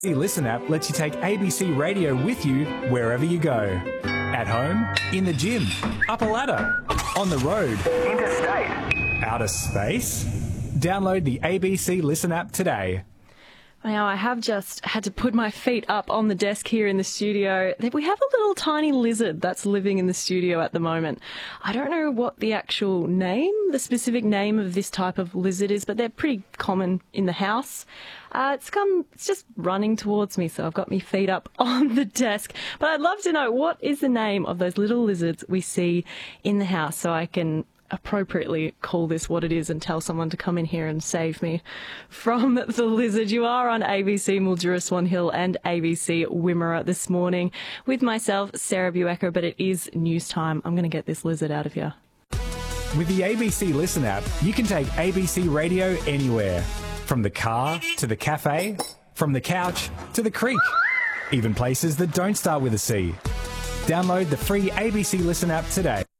The Listen app lets you take ABC Radio with you wherever you go. At home, in the gym, up a ladder, on the road, interstate, outer space. Download the ABC Listen app today. Now, I have just had to put my feet up on the desk here in the studio. We have a little tiny lizard that's living in the studio at the moment. I don't know what the actual name, the specific name of this type of lizard is, but they're pretty common in the house. It's just running towards me, so I've got my feet up on the desk. But I'd love to know, what is the name of those little lizards we see in the house, so I can appropriately call this what it is and tell someone to come in here and save me from the lizard. You are on ABC Mildura Swan Hill and ABC Wimmera this morning with myself, Sarah Buecker, but it is news time. I'm going to get this lizard out of here. With the ABC Listen app, you can take ABC Radio anywhere. From the car to the cafe, from the couch to the creek, even places that don't start with a C. Download the free ABC Listen app today.